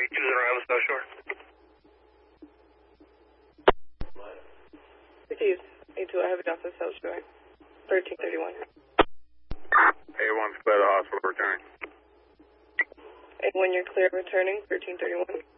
cruising around the South Shore. Refuse. A2, I have a dock to the South Shore. 1331. A1's clear the hospital returning. A1, you're clear returning. 1331.